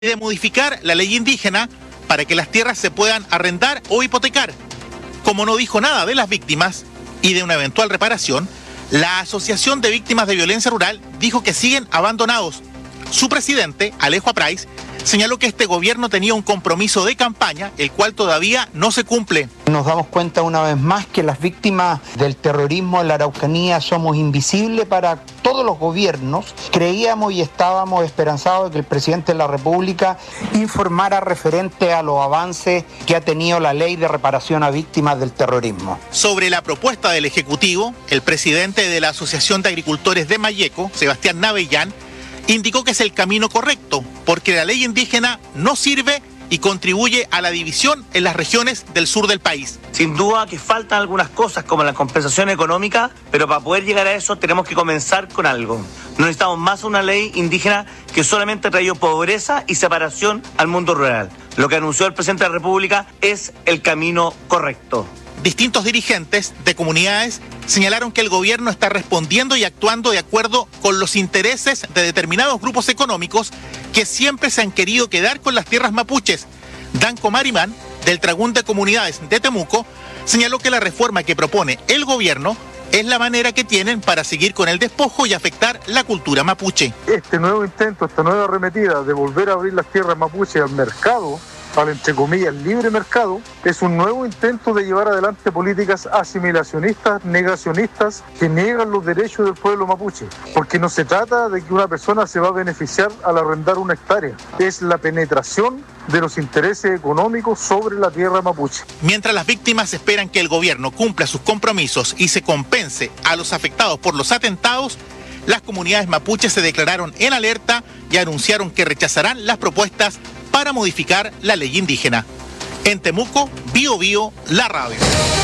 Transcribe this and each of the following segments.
de modificar la ley indígena para que las tierras se puedan arrendar o hipotecar. Como no dijo nada de las víctimas y de una eventual reparación, la Asociación de Víctimas de Violencia Rural dijo que siguen abandonados. Su presidente, Alejo Aprais, señaló que este gobierno tenía un compromiso de campaña, el cual todavía no se cumple. Nos damos cuenta una vez más que las víctimas del terrorismo en la Araucanía somos invisibles para todos los gobiernos. Creíamos y estábamos esperanzados de que el presidente de la República informara referente a los avances que ha tenido la ley de reparación a víctimas del terrorismo. Sobre la propuesta del Ejecutivo, el presidente de la Asociación de Agricultores de Malleco, Sebastián Navellán, indicó que es el camino correcto, porque la ley indígena no sirve y contribuye a la división en las regiones del sur del país. Sin duda que faltan algunas cosas como la compensación económica, pero para poder llegar a eso tenemos que comenzar con algo. No necesitamos más una ley indígena que solamente ha traído pobreza y separación al mundo rural. Lo que anunció el presidente de la República es el camino correcto. Distintos dirigentes de comunidades señalaron que el gobierno está respondiendo y actuando de acuerdo con los intereses de determinados grupos económicos que siempre se han querido quedar con las tierras mapuches. Danco Marimán, del Tragún de Comunidades de Temuco, señaló que la reforma que propone el gobierno es la manera que tienen para seguir con el despojo y afectar la cultura mapuche. Este nuevo intento, esta nueva arremetida de volver a abrir las tierras mapuches al mercado, al entre comillas libre mercado, es un nuevo intento de llevar adelante políticas asimilacionistas, negacionistas, que niegan los derechos del pueblo mapuche, porque no se trata de que una persona se va a beneficiar al arrendar una hectárea, es la penetración de los intereses económicos sobre la tierra mapuche. Mientras las víctimas esperan que el gobierno cumpla sus compromisos y se compense a los afectados por los atentados, las comunidades mapuches se declararon en alerta y anunciaron que rechazarán las propuestas para modificar la ley indígena. En Temuco, Bío Bío, la radio.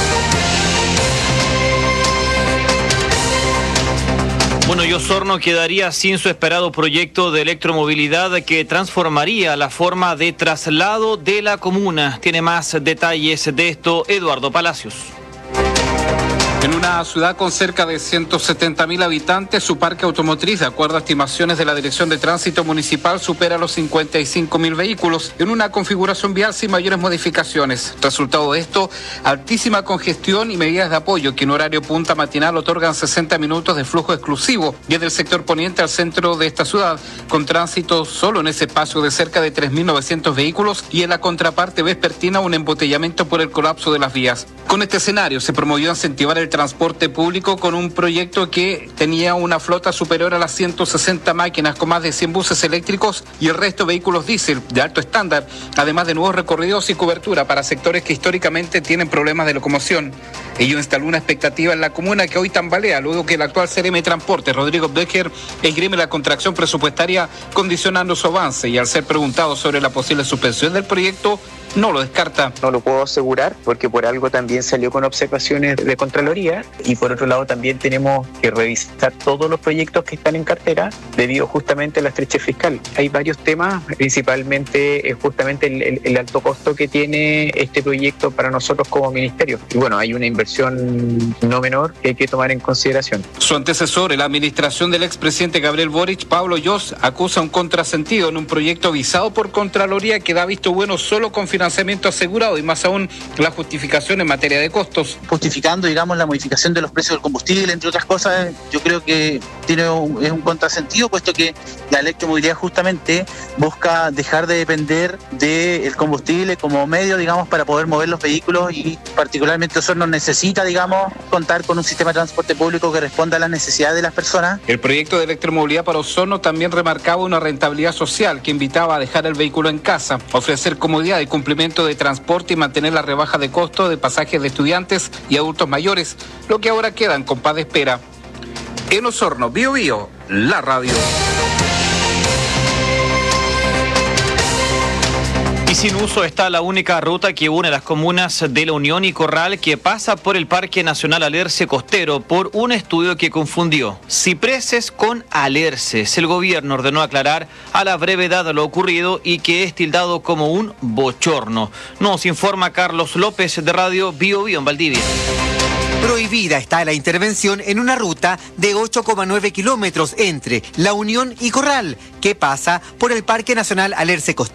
Bueno, y Osorno quedaría sin su esperado proyecto de electromovilidad que transformaría la forma de traslado de la comuna. Tiene más detalles de esto Eduardo Palacios. En una ciudad con cerca de 170.000 habitantes, su parque automotriz, de acuerdo a estimaciones de la Dirección de Tránsito Municipal, supera los 55.000 vehículos en una configuración vial sin mayores modificaciones. Resultado de esto, altísima congestión y medidas de apoyo que en horario punta matinal otorgan 60 minutos de flujo exclusivo desde el sector poniente al centro de esta ciudad, con tránsito solo en ese espacio de cerca de 3.900 vehículos y en la contraparte vespertina un embotellamiento por el colapso de las vías. Con este escenario se promovió incentivar el transporte público con un proyecto que tenía una flota superior a las 160 máquinas con más de 100 buses eléctricos y el resto vehículos diésel de alto estándar, además de nuevos recorridos y cobertura para sectores que históricamente tienen problemas de locomoción. Ello instaló una expectativa en la comuna que hoy tambalea, luego que el actual CRM Transporte, Rodrigo Becker, esgrime la contracción presupuestaria condicionando su avance y al ser preguntado sobre la posible suspensión del proyecto, no lo descarta. No lo puedo asegurar porque por algo también salió con observaciones de Contraloría y por otro lado también tenemos que revisar todos los proyectos que están en cartera debido justamente a la estrechez fiscal. Hay varios temas, principalmente justamente el alto costo que tiene este proyecto para nosotros como ministerio. Y bueno, hay una inversión no menor que hay que tomar en consideración. Su antecesor en la administración del expresidente Gabriel Boric, Pablo Yos, acusa un contrasentido en un proyecto visado por Contraloría que da visto bueno solo con financiamiento asegurado y más aún la justificación en materia de costos. Justificando, digamos, la modificación de los precios del combustible, entre otras cosas, yo creo que es un contrasentido, puesto que la electromovilidad justamente busca dejar de depender del combustible como medio, digamos, para poder mover los vehículos y particularmente Osorno necesita, digamos, contar con un sistema de transporte público que responda a las necesidades de las personas. El proyecto de electromovilidad para Osorno también remarcaba una rentabilidad social que invitaba a dejar el vehículo en casa, ofrecer comodidad y cumplimiento de transporte y mantener la rebaja de costo de pasajes de estudiantes y adultos mayores, lo que ahora queda en compás de espera. En Osorno, Bío Bío, la radio. Y sin uso está la única ruta que une las comunas de La Unión y Corral, que pasa por el Parque Nacional Alerce Costero por un estudio que confundió cipreses con alerces. El gobierno ordenó aclarar a la brevedad lo ocurrido y que es tildado como un bochorno. Nos informa Carlos López de Radio Bío Bío en Valdivia. Prohibida está la intervención en una ruta de 8,9 kilómetros entre La Unión y Corral, que pasa por el Parque Nacional Alerce Costero.